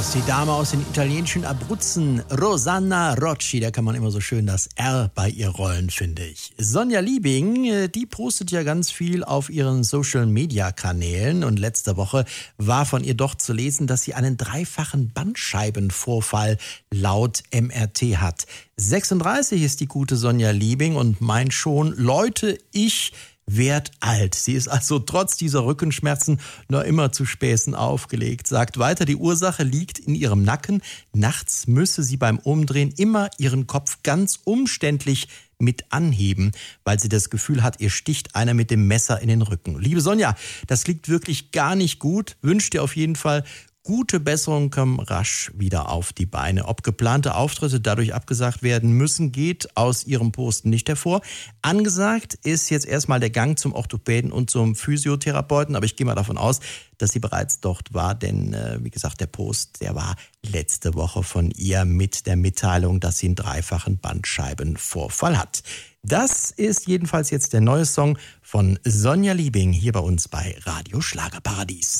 Die Dame aus den italienischen Abruzzen, Rosanna Rocci, da kann man immer so schön das R bei ihr rollen, finde ich. Sonja Liebing, die postet ja ganz viel auf ihren Social-Media-Kanälen und letzte Woche war von ihr doch zu lesen, dass sie einen dreifachen Bandscheibenvorfall laut MRT hat. 36 ist die gute Sonja Liebing und meint schon, Leute, ich werd alt. Sie ist also trotz dieser Rückenschmerzen noch immer zu Späßen aufgelegt. Sagt weiter, die Ursache liegt in ihrem Nacken. Nachts müsse sie beim Umdrehen immer ihren Kopf ganz umständlich mit anheben, weil sie das Gefühl hat, ihr sticht einer mit dem Messer in den Rücken. Liebe Sonja, das liegt wirklich gar nicht gut. Wünsche dir auf jeden Fall gute Besserung, komm rasch wieder auf die Beine. Ob geplante Auftritte dadurch abgesagt werden müssen, geht aus ihrem Posten nicht hervor. Angesagt ist jetzt erstmal der Gang zum Orthopäden und zum Physiotherapeuten, aber ich gehe mal davon aus, dass sie bereits dort war, denn wie gesagt, der Post, der war letzte Woche von ihr mit der Mitteilung, dass sie einen dreifachen Bandscheibenvorfall hat. Das ist jedenfalls jetzt der neue Song von Sonja Liebing hier bei uns bei Radio Schlagerparadies.